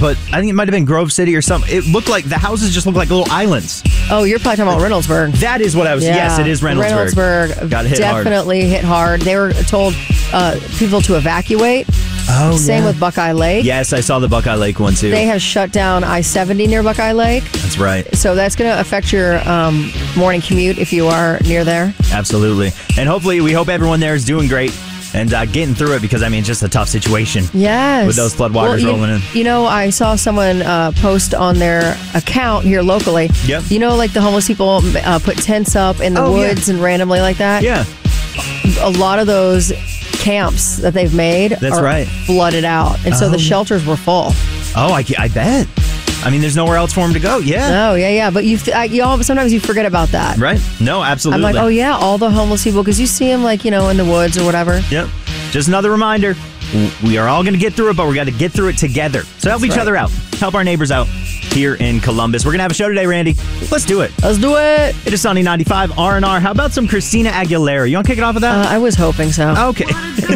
but I think it might have been Grove City or something. It looked like the houses just looked like little islands. Oh, you're probably talking about Reynoldsburg. That is what I was. Yeah. Yes, it is Reynoldsburg. Reynoldsburg Got hit definitely hit hard. They were told people to evacuate. Oh, Same with Buckeye Lake. Yes, I saw the Buckeye Lake one too. They have shut down I-70 near Buckeye Lake. That's right. So that's going to affect your morning commute if you are near there. Absolutely. And hopefully, we hope everyone there is doing great and getting through it because, I mean, it's just a tough situation. Yes. With those floodwaters rolling in. You know, I saw someone post on their account here locally. Yep. You know, like the homeless people put tents up in the woods and randomly like that? Yeah. A lot of those camps that they've made are flooded out. And so the shelters were full. Oh, I bet. I mean, there's nowhere else for them to go. Yeah. Oh, yeah. But sometimes you forget about that. Right. No, absolutely. I'm like, oh, yeah, all the homeless people, because you see them like, in the woods or whatever. Yep. Just another reminder. We are all going to get through it, but we got to get through it together. So help each other out. Help our neighbors out here in Columbus. We're going to have a show today, Randy. Let's do it. Let's do it. It is Sunny 95 R&R. How about some Christina Aguilera? You want to kick it off with that? I was hoping so. Okay.